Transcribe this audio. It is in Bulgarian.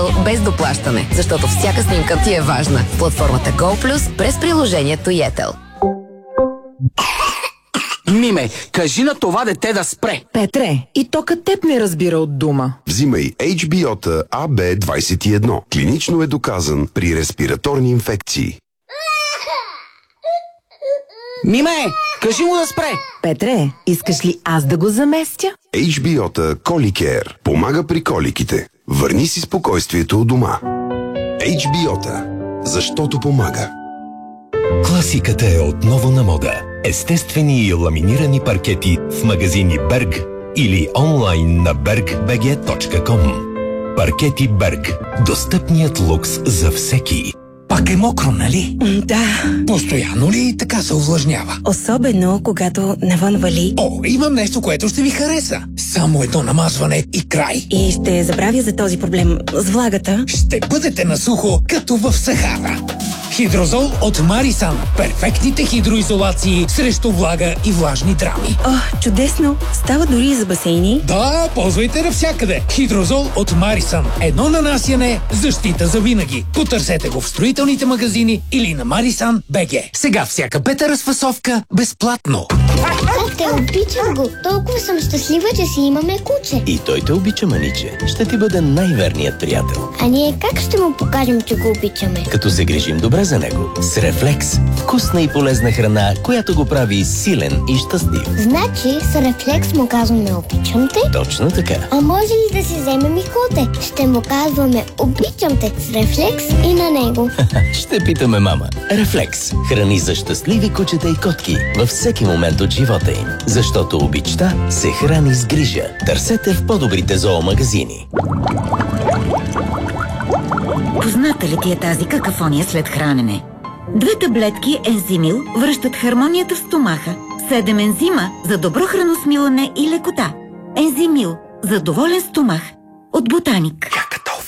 без доплащане, защото всяка снимка ти е важна. В платформата GoPlus през приложението Yetel. Миме, кажи на това дете да спре. Петре, и то като теб не разбира от дума. Взимай HBO-та AB21. Клинично е доказан при респираторни инфекции. Миме, кажи му да спре. Петре, искаш ли аз да го заместя? HBO-та Коликер помага при коликите. Върни си спокойствието у дома. HBO-та, защото помага. Класиката е отново на мода. Естествени и ламинирани паркети в магазини Берг или онлайн на bergbg.com. Паркети Берг. Достъпният лукс за всеки. Пак е мокро, нали? Да. Постоянно ли така се увлажнява? Особено, когато навън вали. О, имам нещо, което ще ви хареса. Само едно намазване и край. И ще забравя за този проблем с влагата. Ще бъдете на сухо, като в Сахара. Хидрозол от Марисан. Перфектните хидроизолации срещу влага и влажни драми. О, чудесно! Става дори и за басейни. Да, ползвайте навсякъде. Хидрозол от Марисан. Едно нанасяне, защита за винаги. Потърсете го в строителните магазини или на Марисан БГ. Сега всяка пета разфасовка безплатно. Те обичам го. Толкова съм щастлива, че си имаме куче. И той те обича, маниче. Ще ти бъде най-верният приятел. А ние как ще му покажем, че го обичаме? Като се грижим добре за него. С Рефлекс. Вкусна и полезна храна, която го прави силен и щастлив. Значи с Рефлекс му казваме обичам те? Точно така. А може ли да си вземем и коте? Ще му казваме обичам те с Рефлекс и на него. Ще питаме мама. Рефлекс. Храни за щастливи кучета и котки във всеки момент от живота им. Защото обичта се храни с грижа. Търсете в по-добрите зоомагазини. Позната ли ти е тази какафония след хранене? 2 таблетки Ензимил връщат хармонията в стомаха. 7 ензима за добро храносмилане и лекота. Ензимил за доволен стомах. От Ботаник.